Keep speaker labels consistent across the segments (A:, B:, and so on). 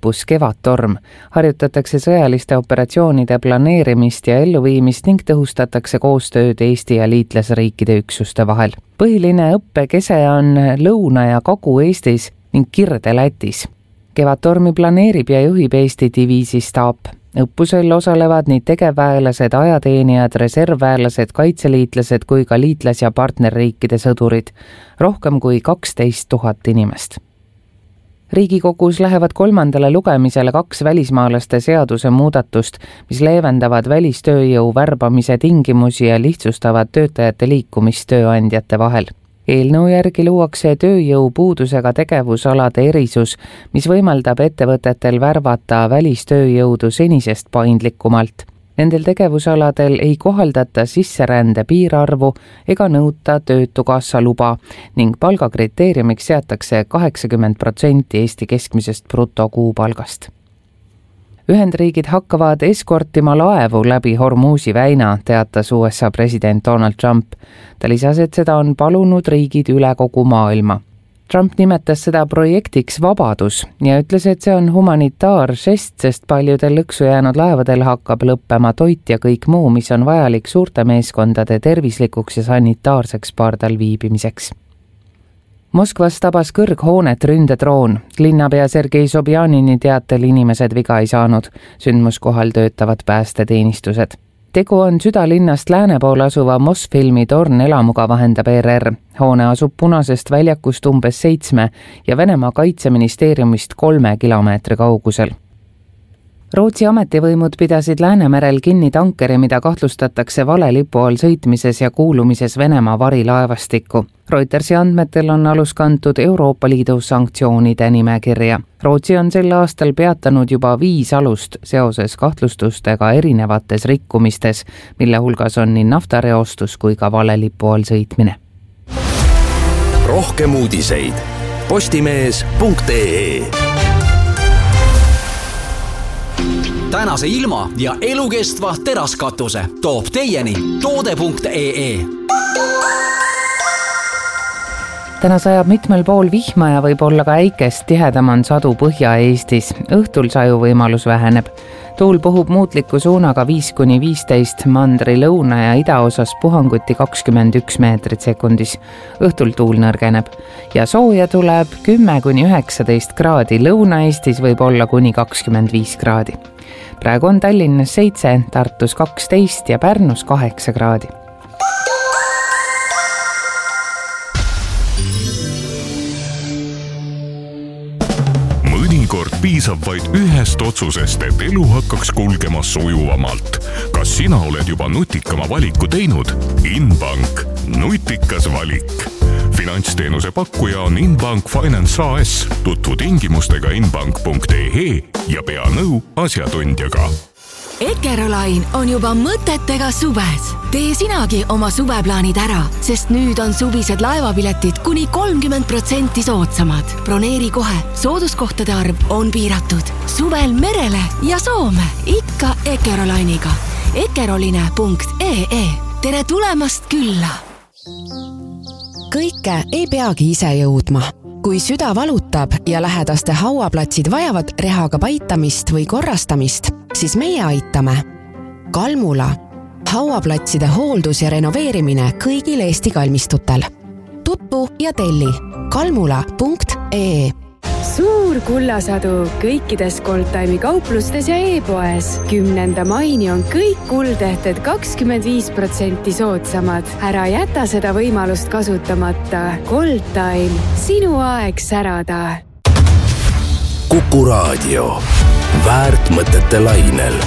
A: õppus Kevadtorm. Harjutatakse sõjaliste operatsioonide planeerimist ja elluviimist ning tõhustatakse koostööd Eesti ja liitlasriikide üksuste vahel. Põhiline õppekese on Lõuna- ja Kagu-Eestis ning Kirde-Lätis. Kevadtormi planeerib ja juhib Eesti diviisi staap. Õppusel osalevad nii tegevväelased, ajateenijad, reservväelased, kaitseliitlased kui ka liitlas- ja partnerriikide sõdurid. Rohkem kui 12 000 inimest. Riigikogus lähevad 3. lugemisele 2 välismaalaste seaduse muudatust, mis leevendavad välistööjõu värbamise tingimusi ja lihtsustavad töötajate liikumist tööandjate vahel. Eelnõu järgi luuakse tööjõu puudusega tegevusalade erisus, mis võimaldab ettevõtetel värvata välistööjõudu senisest paindlikumalt. Nendel tegevusaladel ei kohaldata sisserände piirarvu ega nõuta töötukassa luba ning palgakriteeriumiks seatakse 80% Eesti keskmisest brutokuupalgast. Ühendriigid hakkavad eskortima laevu läbi Hormuzi väina, teatas USA president Donald Trump. Ta lisas, et seda on palunud riigid üle kogu maailma. Trump nimetas seda projektiks Vabadus ja ütles, et see on humanitaaržest, sest paljudel lõksu jäänud laevadel hakkab lõppema toit ja kõik muu, mis on vajalik suurte meeskondade tervislikuks ja sanitaarseks pardal viibimiseks. Moskvas tabas kõrghoonet ründedroon. Linnapea Sergei Sobjanini teatel inimesed viga ei saanud. Sündmuskohal töötavad päästeteenistused. Tegu on südalinnast lääne pool asuva Mosfilmi tornelamuga, vahendab ERR. Hoone asub Punasest väljakust umbes 7 ja Venemaa kaitseministeeriumist 3 kilomeetri kaugusel. Rootsi ametivõimud pidasid Läänemerel kinni tankeri, mida kahtlustatakse valelipu all sõitmises ja kuulumises Venemaa varilaevastikku. Reutersi andmetel on alus kantud Euroopa Liidu sanktsioonide nimekirja. Rootsi on sel aastal peatanud juba 5 alust seoses kahtlustustega erinevates rikkumistes, mille hulgas on nii naftareostus kui ka valelipu all sõitmine.
B: Rohkem uudiseid postimees.ee. Tänase ilma ja elukestva teraskatuse toob teieni toode.ee.
A: Täna sajab mitmel pool vihma ja võib olla ka äikest, tihedam on sadu Põhja-Eestis. Õhtul sajuvõimalus väheneb. Tuul puhub muutliku suunaga 5–15, mandri lõuna ja idaosas puhanguti 21 meetrit sekundis. Õhtul tuul nõrgeneb ja sooja tuleb 10–19 kraadi, Lõuna-Eestis võib olla kuni 25 kraadi. Praegu on Tallinnas 7, Tartus 12 ja Pärnus 8 kraadi.
C: Mõnikord piisab vaid ühest otsusest, et elu hakkaks kulgema sujuvamalt. Kas sina oled juba nutikama valiku teinud? Inbank. Nutikas valik. Finantsteenuse pakkuja on Inbank Finance AS. Tutvu tingimustega inbank.ee ja pea nõu asjatundjaga.
D: Eckerolain on juba mõtetega suves. Tee sinagi oma suveplaanid ära, sest nüüd on suvised laevapiletid kuni 30% soodsamad. Broneeri kohe, sooduskohtade arv on piiratud. Suvel merele ja Soome, ikka Eckerolainiga. Eckeroline.ee. Tere tulemast külla!
E: Kõike ei peagi ise jõudma. Kui süda valutab ja lähedaste hauaplatsid vajavad rehaga paitamist või korrastamist, siis meie aitame. Kalmula. Hauaplatside hooldus ja renoveerimine kõigil Eesti kalmistutel. Tutvu ja telli kalmula.ee.
F: Suur kullasadu kõikides Goldtime'i kauplustes ja e-poes. 10. maini on kõik kuldehted 25% soodsamad. Ära jäta seda võimalust kasutamata. Goldtime. Sinu aeg särada.
B: Kuku Raadio. Väärt mõtete lainel.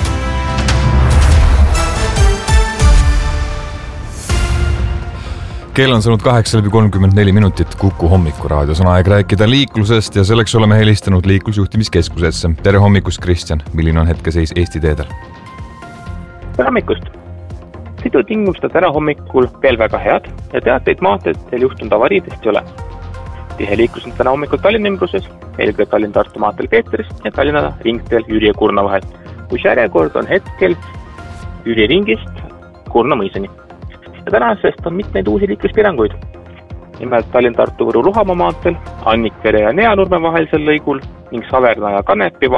G: Kell on saanud 8:34 minutit. Kuku hommikuraadios on aeg rääkida liiklusest ja selleks oleme helistanud liiklusjuhtimiskeskusesse. Tere hommikust, Kristjan. Milline on hetkeseis Eesti teedel?
H: Tere hommikust. Sõidutingimused täna hommikul veel väga head ja teateid maanteedel juhtunud avariidest ei ole. Tihe liiklus on täna hommikul Tallinna ümbruses, eelkõige Tallinna-Tartu maanteel Peetrist ja Tallinna ringteel Jüri ja Kurna vahel, kus järjekord on hetkel Jüri ringist Kurna mõisani. Ja tänasest on mitmeid uusi liikluspiiranguid. Nimelt Tallinna-Tartu Võru Luhamaa maanteel, Annikvere ja Neanurme vahelisel lõigul ning Saverna ja Kanepi